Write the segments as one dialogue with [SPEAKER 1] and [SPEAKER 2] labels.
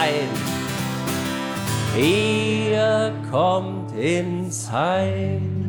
[SPEAKER 1] rein. Ihr kommt ins Heim.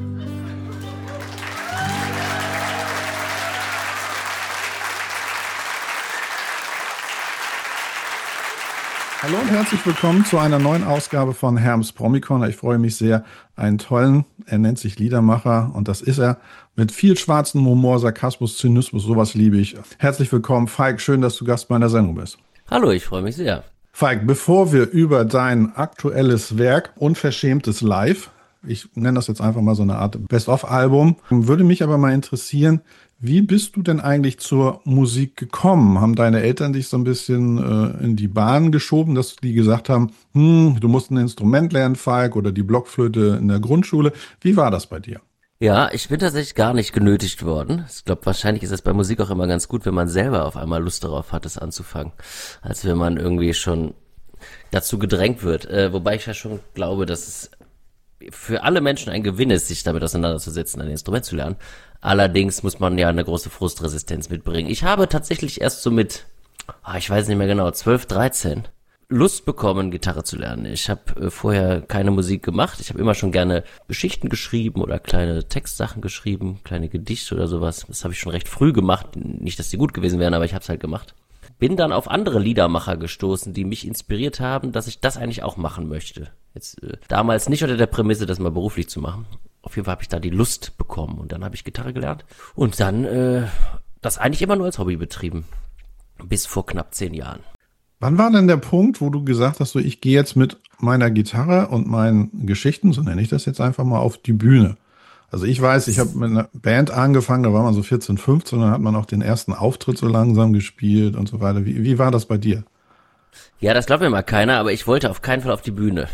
[SPEAKER 2] Hallo und herzlich willkommen zu einer neuen Ausgabe von Herms Promi-Corner. Ich freue mich sehr, einen tollen, er nennt sich Liedermacher und das ist er, mit viel schwarzem Humor, Sarkasmus, Zynismus, sowas liebe ich. Herzlich willkommen, Falk, schön, dass du Gast meiner Sendung bist.
[SPEAKER 1] Hallo, ich freue mich sehr.
[SPEAKER 2] Falk, bevor wir über dein aktuelles Werk Unverschämtes Live, ich nenne das jetzt einfach mal so eine Art Best-of-Album, würde mich aber mal interessieren, wie bist du denn eigentlich zur Musik gekommen? Haben deine Eltern dich so ein bisschen in die Bahn geschoben, dass die gesagt haben, du musst ein Instrument lernen, Falk, oder die Blockflöte in der Grundschule? Wie war das bei dir?
[SPEAKER 1] Ja, ich bin tatsächlich gar nicht genötigt worden. Ich glaube, wahrscheinlich ist es bei Musik auch immer ganz gut, wenn man selber auf einmal Lust darauf hat, es anzufangen, als wenn man irgendwie schon dazu gedrängt wird. Wobei ich ja schon glaube, dass es für alle Menschen ein Gewinn ist, sich damit auseinanderzusetzen, ein Instrument zu lernen. Allerdings muss man ja eine große Frustresistenz mitbringen. Ich habe tatsächlich erst so mit, ich weiß nicht mehr genau, 12, 13 Lust bekommen, Gitarre zu lernen. Ich habe vorher keine Musik gemacht. Ich habe immer schon gerne Geschichten geschrieben oder kleine Textsachen geschrieben, kleine Gedichte oder sowas. Das habe ich schon recht früh gemacht. Nicht, dass die gut gewesen wären, aber ich habe es halt gemacht. Bin dann auf andere Liedermacher gestoßen, die mich inspiriert haben, dass ich das eigentlich auch machen möchte. Jetzt damals nicht unter der Prämisse, das mal beruflich zu machen. Auf jeden Fall habe ich da die Lust bekommen und dann habe ich Gitarre gelernt und dann das eigentlich immer nur als Hobby betrieben. Bis vor knapp 10 Jahren.
[SPEAKER 2] Wann war denn der Punkt, wo du gesagt hast, so ich gehe jetzt mit meiner Gitarre und meinen Geschichten, so nenne ich das jetzt einfach mal, auf die Bühne? Also ich weiß, ich habe mit einer Band angefangen, da war man so 14, 15, dann hat man auch den ersten Auftritt so langsam gespielt und so weiter. Wie war das bei dir?
[SPEAKER 1] Ja, das glaubt mir mal keiner, aber ich wollte auf keinen Fall auf die Bühne.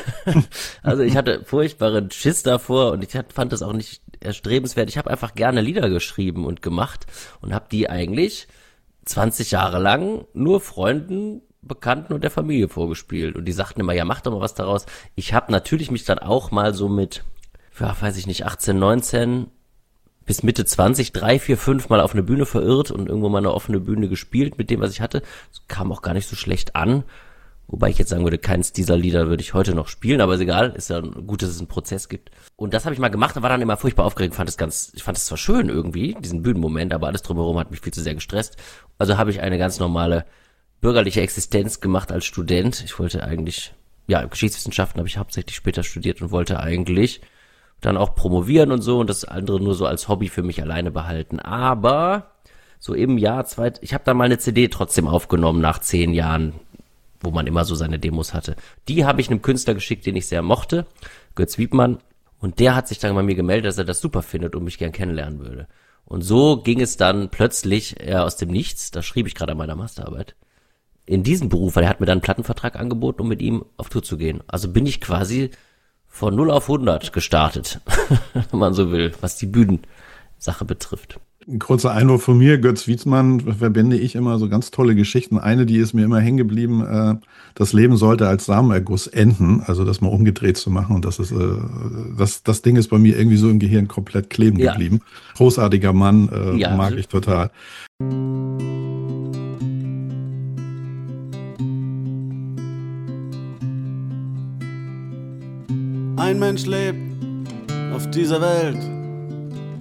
[SPEAKER 1] Also ich hatte furchtbaren Schiss davor und ich fand das auch nicht erstrebenswert. Ich habe einfach gerne Lieder geschrieben und gemacht und habe die eigentlich 20 Jahre lang nur Freunden, Bekannten und der Familie vorgespielt. Und die sagten immer, ja, mach doch mal was daraus. Ich habe natürlich mich dann auch mal so mit, weiß ich nicht, 18, 19 bis Mitte 20, 3, 4, 5 Mal auf eine Bühne verirrt und irgendwo mal eine offene Bühne gespielt mit dem, was ich hatte. Das kam auch gar nicht so schlecht an. Wobei ich jetzt sagen würde, keins dieser Lieder würde ich heute noch spielen, aber ist egal, ist ja gut, dass es einen Prozess gibt. Und das habe ich mal gemacht und war dann immer furchtbar aufgeregt, ich fand es zwar schön irgendwie, diesen Bühnenmoment, aber alles drumherum hat mich viel zu sehr gestresst. Also habe ich eine ganz normale bürgerliche Existenz gemacht als Student. Ich wollte eigentlich, Geschichtswissenschaften habe ich hauptsächlich später studiert und wollte eigentlich dann auch promovieren und so und das andere nur so als Hobby für mich alleine behalten. Aber so im Jahr ich habe dann mal eine CD trotzdem aufgenommen nach 10 Jahren, wo man immer so seine Demos hatte. Die habe ich einem Künstler geschickt, den ich sehr mochte, Götz Wiedmann. Und der hat sich dann bei mir gemeldet, dass er das super findet und mich gern kennenlernen würde. Und so ging es dann plötzlich aus dem Nichts, da schrieb ich gerade an meiner Masterarbeit, in diesem Beruf, weil er hat mir dann einen Plattenvertrag angeboten, um mit ihm auf Tour zu gehen. Also bin ich quasi von 0 auf 100 gestartet, wenn man so will, was die Bühnensache betrifft.
[SPEAKER 2] Ein kurzer Einwurf von mir, Götz Wiedmann verbinde ich immer so ganz tolle Geschichten. Eine, die ist mir immer hängen geblieben, das Leben sollte als Samenerguss enden, also das mal umgedreht zu machen. Und das Ding ist bei mir irgendwie so im Gehirn komplett kleben geblieben. Großartiger Mann, mag ich total.
[SPEAKER 3] Ein Mensch lebt auf dieser Welt